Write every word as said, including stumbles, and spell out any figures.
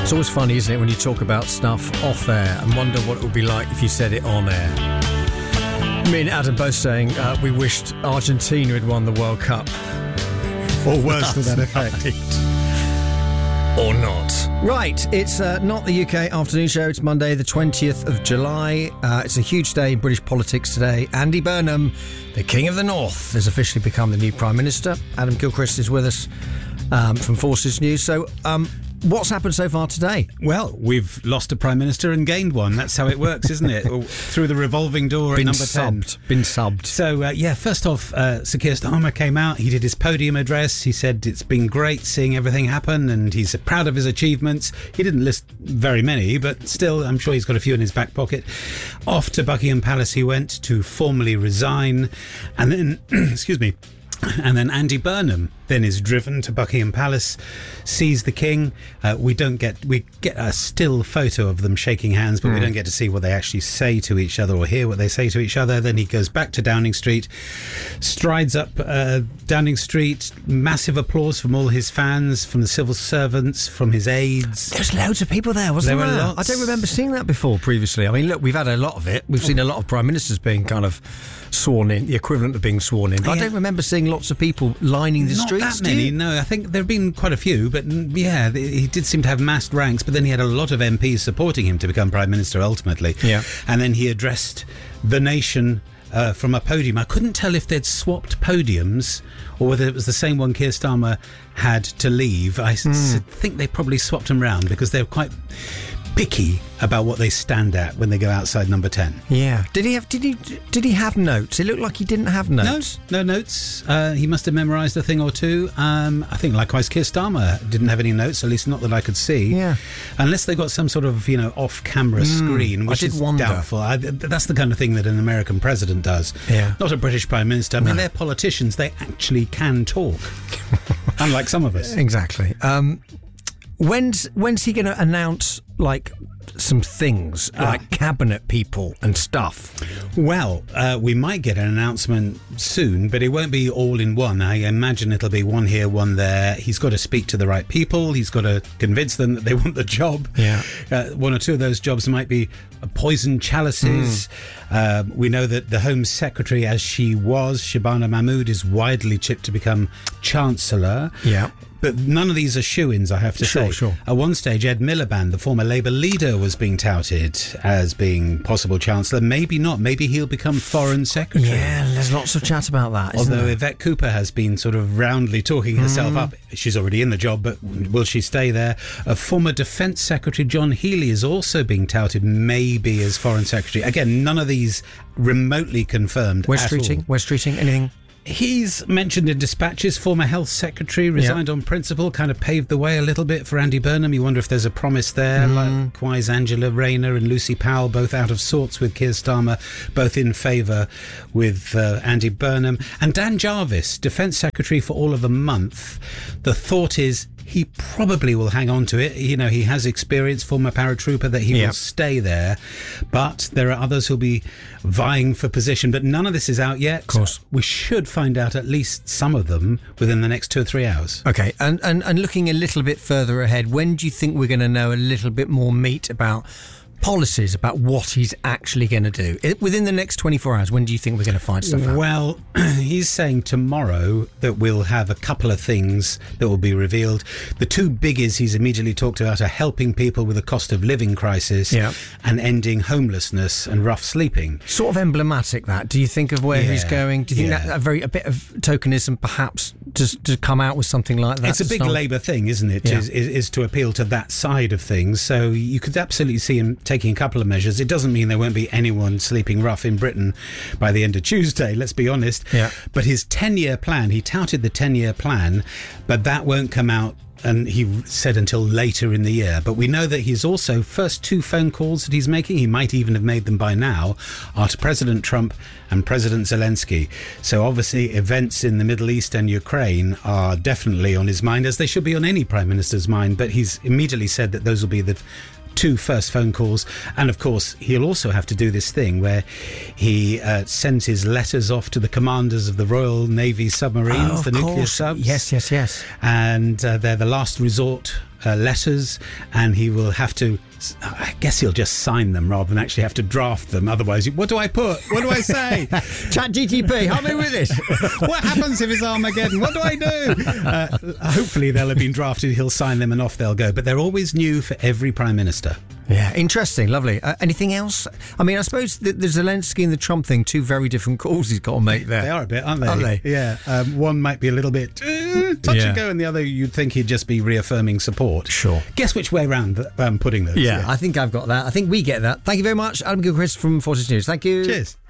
It's always funny, isn't it, when you talk about stuff off air and wonder what it would be like if you said it on air. Me and Adam both saying uh, we wished Argentina had won the World Cup. Or worse to that effect. Or not. Right, it's uh, not the U K afternoon show. It's Monday, the twentieth of July. Uh, it's a huge day in British politics today. Andy Burnham, the King of the North, has officially become the new Prime Minister. Adam Gilchrist is with us um, from Forces News. So, um, what's happened so far today? Well, we've lost a Prime Minister and gained one. That's how it works, isn't it? Through the revolving door Been at number subbed. ten. Been subbed. So, uh, yeah, first off, uh, Sir Keir Starmer came out. He did his podium address. He said it's been great seeing everything happen and he's proud of his achievements. He didn't list very many, but still, I'm sure he's got a few in his back pocket. Off to Buckingham Palace he went to formally resign. And then, excuse me, and then Andy Burnham then is driven to Buckingham Palace, sees the King. Uh, we don't get we get a still photo of them shaking hands, but mm. we don't get to see what they actually say to each other or hear what they say to each other. Then he goes back to Downing Street, strides up uh, Downing Street. Massive applause from all his fans, from the civil servants, from his aides. There's loads of people there, wasn't there? There there? were lots. I don't remember seeing that before previously. I mean, look, we've had a lot of it. We've seen a lot of prime ministers being kind of sworn in, the equivalent of being sworn in. But yeah. I don't remember seeing lots of people lining the Not streets. Not that many, no. I think there have been quite a few, but yeah, he did seem to have massed ranks, but then he had a lot of M Ps supporting him to become Prime Minister ultimately. Yeah. And then he addressed the nation uh, from a podium. I couldn't tell if they'd swapped podiums or whether it was the same one Keir Starmer had to leave. I mm. s- think they probably swapped them round because they're quite picky about what they stand at when they go outside number ten. Yeah. Did he have? Did he? Did he have notes? It looked like he didn't have notes. No, no notes. Uh, he must have memorised a thing or two. Um, I think likewise, Keir Starmer didn't have any notes, at least not that I could see. Yeah. Unless they got some sort of you know off-camera mm, screen, which I did is wonder. doubtful. I, that's the kind of thing that an American president does. Yeah. Not a British Prime Minister. I mean, No. they're politicians. They actually can talk, unlike some of us. Exactly. Um, when's when's he going to announce like some things Ah. like cabinet people and stuff? Well, uh, we might get an announcement soon, but it won't be all in one. I imagine it'll be one here, one there. He's got to speak to the right people. He's got to convince them that they want the job. Yeah. Uh, one or two of those jobs might be poison chalices. Mm. Um, we know that the Home Secretary, as she was, Shabana Mahmood, is widely tipped to become Chancellor. Yeah. But none of these are shoo-ins, I have to Sure, say. sure. At one stage, Ed Miliband, the former Labour leader, was being touted as being possible Chancellor. Maybe not. Maybe he'll become Foreign Secretary. Yeah, there's lots of chat about that, isn't Although there? Yvette Cooper has been sort of roundly talking herself Mm. up. She's already in the job, but will she stay there? A former Defence Secretary, John Healey, is also being touted maybe as Foreign Secretary. Again, none of these remotely confirmed West at Streeting? all. West Streeting? Anything? He's mentioned in dispatches, former health secretary, resigned Yeah. on principle, kind of paved the way a little bit for Andy Burnham. You wonder if there's a promise there. Mm. Likewise, Angela Rayner and Lucy Powell, both out of sorts with Keir Starmer, both in favour with uh, Andy Burnham. And Dan Jarvis, Defence Secretary for all of a month. The thought is he probably will hang on to it. You know, he has experience, former paratrooper, that he Yeah. will stay there. But there are others who'll be vying for position. But none of this is out yet. Of course. We should find out at least some of them within the next two or three hours. Okay, and, and, and looking a little bit further ahead, when do you think we're going to know a little bit more meat about policies, about what he's actually going to do? It, within the next twenty-four hours, when do you think we're going to find stuff out? Well, he's saying tomorrow that we'll have a couple of things that will be revealed. The two biggies he's immediately talked about are helping people with the cost of living crisis Yeah. and ending homelessness and rough sleeping. Sort of emblematic, that. Do you think of where he's Yeah, going? Do you think yeah. that a very a bit of tokenism, perhaps, to, to come out with something like that? It's a to big start- Labour thing, isn't it? Yeah. Is, is, is to appeal to that side of things. So you could absolutely see him taking a couple of measures. It doesn't mean there won't be anyone sleeping rough in Britain by the end of Tuesday, let's be honest. Yeah. But his ten-year plan, he touted the ten-year plan, but that won't come out, and he said until later in the year. But we know that he's also, first two phone calls that he's making, he might even have made them by now, are to President Trump and President Zelensky. So obviously events in the Middle East and Ukraine are definitely on his mind, as they should be on any Prime Minister's mind. But he's immediately said that those will be the two first phone calls. And of course he'll also have to do this thing where he uh, sends his letters off to the commanders of the Royal Navy submarines, Oh, the of nuclear course. subs. Yes, yes, yes. And uh, they're the last resort uh, letters, and he will have to, I guess he'll just sign them rather than actually have to draft them. Otherwise, what do I put? What do I say? Chat G T P, help me with this. What happens if it's Armageddon? What do I do? Uh, hopefully they'll have been drafted, he'll sign them and off they'll go. But they're always new for every Prime Minister. Yeah, interesting, lovely. Uh, anything else? I mean, I suppose the, the Zelensky and the Trump thing, two very different calls he's got to make there. They are a bit, aren't they? Aren't they? Yeah. Um, one might be a little bit uh, touch Yeah. and go, and the other you'd think he'd just be reaffirming support. Sure. Guess which way round I'm putting those. Yeah, I think I've got that. I think we get that. Thank you very much, Adam Gilchrist from Fortis News. Thank you. Cheers.